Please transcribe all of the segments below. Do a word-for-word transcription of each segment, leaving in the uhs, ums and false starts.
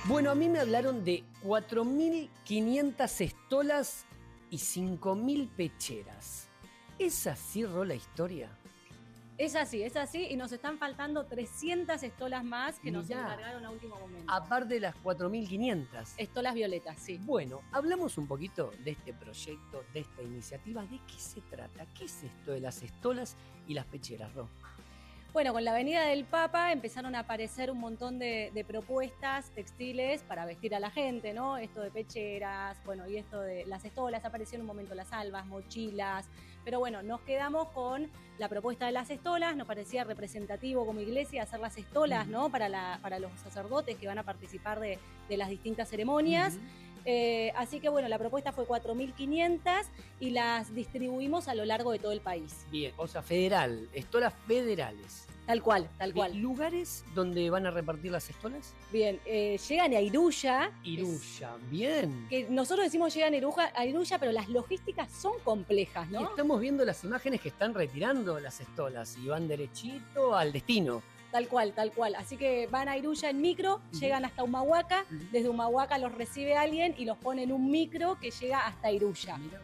Bueno, a mí me hablaron de cuatro mil quinientas estolas y cinco mil pecheras. ¿Es así, Ro, la historia? Es así, es así, y nos están faltando trescientas estolas más que Mirá, nos encargaron a último momento. Aparte de las cuatro mil quinientas. Estolas violetas, sí. Bueno, hablamos un poquito de este proyecto, de esta iniciativa. ¿De qué se trata? ¿Qué es esto de las estolas y las pecheras, Ro? Bueno, con la venida del Papa empezaron a aparecer un montón de, de propuestas textiles para vestir a la gente, ¿no? Esto de pecheras, bueno, y esto de las estolas, aparecieron un momento las albas, mochilas, pero bueno, nos quedamos con la propuesta de las estolas, nos parecía representativo como iglesia hacer las estolas, ¿no? Para, la, para los sacerdotes que van a participar de, de las distintas ceremonias. Uh-huh. Eh, así que bueno, la propuesta fue cuatro mil quinientas y las distribuimos a lo largo de todo el país. Bien, o sea, federal, estolas federales. Tal cual, tal cual. Bien, ¿lugares donde van a repartir las estolas? Bien, eh, llegan a Iruya. Iruya, es, bien. Que nosotros decimos llegan a Iruya, a Iruya, pero las logísticas son complejas, ¿no? Y estamos viendo las imágenes que están retirando las estolas y van derechito al destino. Tal cual, tal cual. Así que van a Iruya en micro, uh-huh. llegan hasta Humahuaca, uh-huh. desde Humahuaca los recibe alguien y los pone en un micro que llega hasta Iruya. Mirá.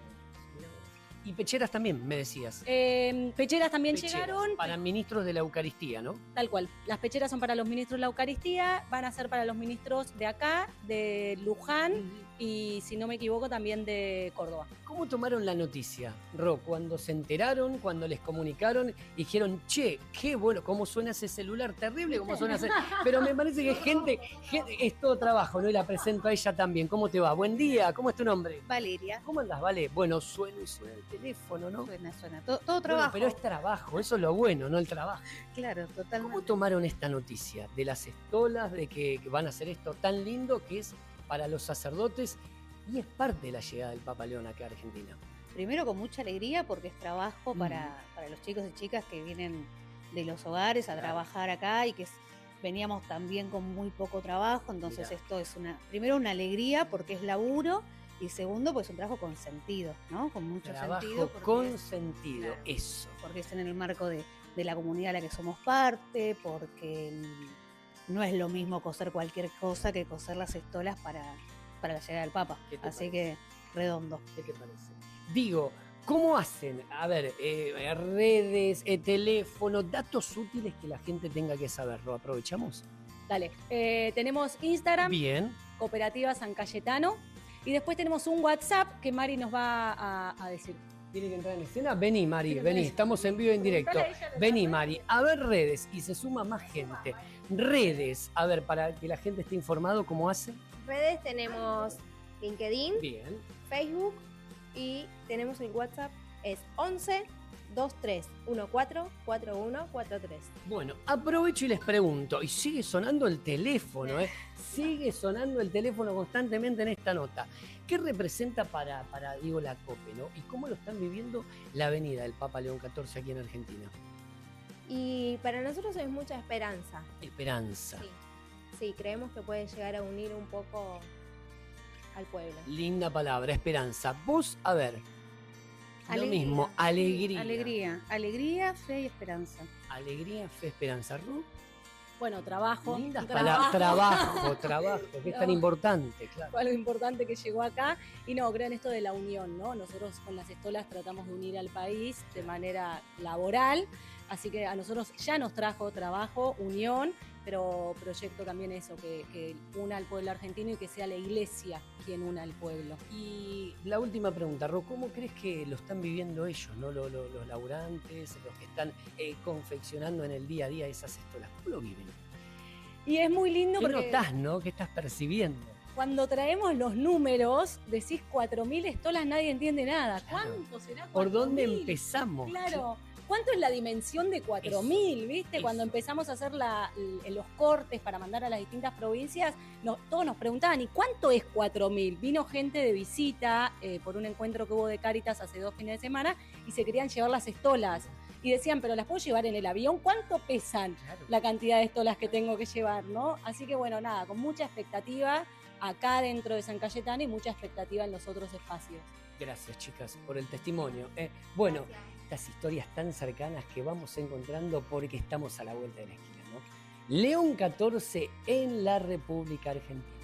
Y pecheras también, me decías. Eh, pecheras también pecheras, llegaron. Para ministros de la Eucaristía, ¿no? Tal cual. Las pecheras son para los ministros de la Eucaristía, van a ser para los ministros de acá, de Luján uh-huh. y, si no me equivoco, también de Córdoba. ¿Cómo tomaron la noticia, Ro? Cuando se enteraron, cuando les comunicaron, dijeron, che, qué bueno, cómo suena ese celular, terrible cómo suena ese... Pero me parece que gente, gente, es todo trabajo, ¿no? Y la presento a ella también. ¿Cómo te va? Buen día, ¿cómo es tu nombre? Valeria. ¿Cómo andás, Vale? Bueno, suena y suena el teléfono, ¿no? Suena, suena. Todo, todo trabajo. Bueno, pero es trabajo, eso es lo bueno, no el trabajo. Claro, totalmente. ¿Cómo tomaron esta noticia de las estolas, de que van a hacer esto tan lindo que es para los sacerdotes y es parte de la llegada del Papa León acá a Argentina? Primero con mucha alegría porque es trabajo mm. para, para los chicos y chicas que vienen de los hogares a claro. trabajar acá y que es, veníamos también con muy poco trabajo, entonces Mirá. Esto es una, primero una alegría porque es laburo. Y segundo, pues un trabajo con sentido, ¿no? Con mucho trabajo sentido. Trabajo con es, sentido, claro, eso. Porque es en el marco de, de la comunidad a la que somos parte, porque no es lo mismo coser cualquier cosa que coser las estolas para, para la llegada del Papa. Así parece? Que redondo. ¿Qué te parece? Digo, ¿cómo hacen? A ver, eh, redes, eh, teléfono, datos útiles que la gente tenga que saber. ¿Lo aprovechamos? Dale. Eh, tenemos Instagram. Bien. Cooperativa San Cayetano. Y después tenemos un WhatsApp que Mari nos va a, a decir. ¿Tiene que entrar en escena? Vení, Mari, vení, estamos en vivo y en directo. Vení, Mari, a ver redes y se suma más gente. Redes, a ver, para que la gente esté informado, ¿cómo hace? Redes tenemos LinkedIn, bien, Facebook y tenemos el WhatsApp, es once veintitrés catorce cuarenta y uno cuarenta y tres. Bueno, aprovecho y les pregunto, y sigue sonando el teléfono, ¿eh? Sigue sonando el teléfono constantemente en esta nota. ¿Qué representa para, para Diego la COPE, ¿no? ¿Y cómo lo están viviendo la venida del Papa León catorce aquí en Argentina? Y para nosotros es mucha esperanza. Esperanza. Sí, sí, creemos que puede llegar a unir un poco al pueblo. Linda palabra, esperanza. Vos, a ver... Alegría. Lo mismo, alegría. Alegría, alegría, fe y esperanza. Alegría, fe, esperanza. ¿Ru? Bueno, trabajo. Lindas palabras. Trabajo, trabajo, que es tan importante, claro. Fue algo importante que llegó acá. Y no, creo en esto de la unión, ¿no? Nosotros con las estolas tratamos de unir al país de manera laboral. Así que a nosotros ya nos trajo trabajo, unión, pero proyecto también eso, que, que una al pueblo argentino y que sea la iglesia quien una al pueblo. Y la última pregunta, Ro, ¿cómo crees que lo están viviendo ellos, ¿no? Los, los, los laburantes, los que están eh, confeccionando en el día a día esas estolas? ¿Cómo lo viven? Y es muy lindo ¿Qué porque... notás, no? ¿Qué estás percibiendo? Cuando traemos los números, decís cuatro mil estolas, nadie entiende nada. Claro. ¿Cuánto será? ¿Por dónde mil? Empezamos? Claro. ¿Cuánto es la dimensión de cuatro mil? ¿Viste? Eso. Cuando empezamos a hacer la, los cortes para mandar a las distintas provincias, no, todos nos preguntaban, ¿y cuánto es cuatro mil? Vino gente de visita eh, por un encuentro que hubo de Cáritas hace dos fines de semana y se querían llevar las estolas. Y decían, pero ¿las puedo llevar en el avión? ¿Cuánto pesan Claro. la cantidad de estolas que tengo que llevar, no? Así que bueno, nada, con mucha expectativa acá dentro de San Cayetano y mucha expectativa en los otros espacios. Gracias, chicas, por el testimonio. Eh, bueno, Gracias. Estas historias tan cercanas que vamos encontrando porque estamos a la vuelta de la esquina, ¿no? León catorce en la República Argentina.